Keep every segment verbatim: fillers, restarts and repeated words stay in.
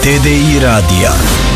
T D I radija.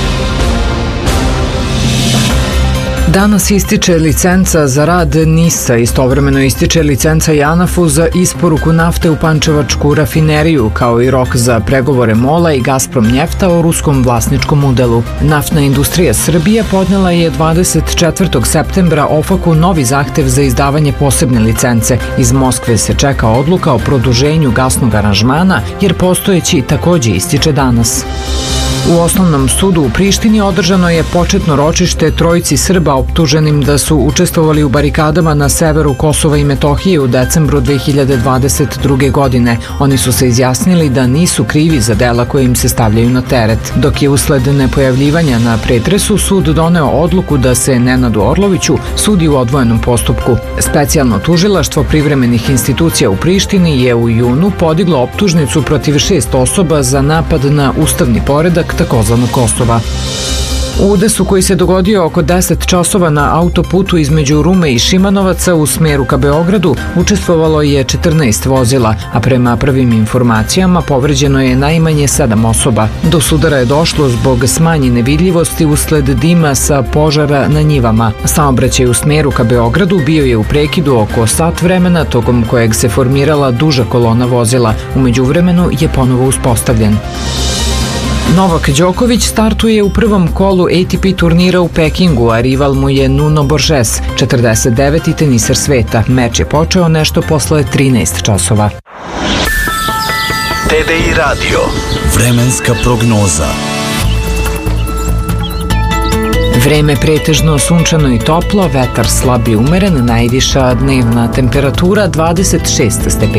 Danas ističe licenca za rad NIS-a, istovremeno ističe licenca JANAF-u za isporuku nafte u Pančevačku rafineriju, kao i rok za pregovore MOL-a i Gazprom Njefta o ruskom vlasničkom udelu. Naftna industrija Srbije podnela je dvadeset četvrtog septembra OFAC-u novi zahtev za izdavanje posebne licence. Iz Moskve se čeka odluka o produženju gasnog aranžmana, jer postojeći takođe ističe danas. U Osnovnom sudu u Prištini održano je početno ročište trojici Srba optuženim da su učestvovali u barikadama na severu Kosova i Metohije u decembru dve hiljade dvadeset druge. godine. Oni su se izjasnili da nisu krivi za dela koje im se stavljaju na teret. Dok je usled nepojavljivanja na pretresu sud doneo odluku da se Nenadu Orloviću sudi u odvojenom postupku. Specijalno tužilaštvo privremenih institucija u Prištini je u junu podiglo optužnicu protiv šest osoba za napad na ustavni poredak takozvanog Kosova. U udesu koji se dogodio oko deset časova na autoputu između Rume i Šimanovaca u smeru ka Beogradu učestvovalo je četrnaest vozila, a prema prvim informacijama povređeno je najmanje sedam osoba. Do sudara je došlo zbog smanjene vidljivosti usled dima sa požara na njivama. Saobraćaj u smeru ka Beogradu bio je u prekidu oko sat vremena, tokom kojeg se formirala duža kolona vozila. U međuvremenu je ponovo uspostavljen. Novak Đoković startuje u prvom kolu A T P turnira u Pekingu, a rival mu je Nuno Borges, četrdeset deveti teniser sveta. Meč je počeo nešto posle trinaest časova. T D I radio. Vremenska prognoza. Vreme pretežno sunčano i toplo, vetar slab i umeren, najviša dnevna temperatura dvadeset šest stepeni.